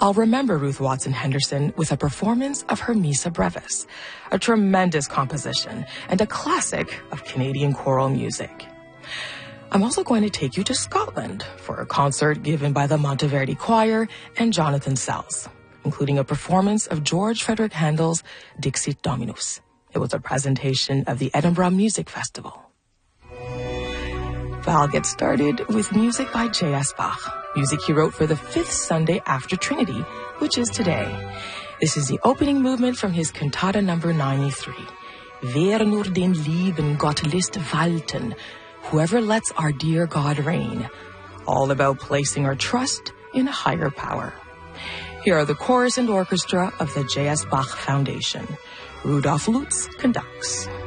I'll remember Ruth Watson Henderson with a performance of her Missa Brevis, a tremendous composition and a classic of Canadian choral music. I'm also going to take you to Scotland for a concert given by the Monteverdi Choir and Jonathan Sells, including a performance of George Frederick Handel's Dixit Dominus. It was a presentation of the Edinburgh Music Festival. But I'll get started with music by J.S. Bach, music he wrote for the 5th Sunday after Trinity, which is today. This is the opening movement from his Cantata number 93. Wer nur den lieben Gott lässt walten, whoever lets our dear God reign. All about placing our trust in a higher power. Here are the chorus and orchestra of the J.S. Bach Foundation. Rudolf Lutz conducts.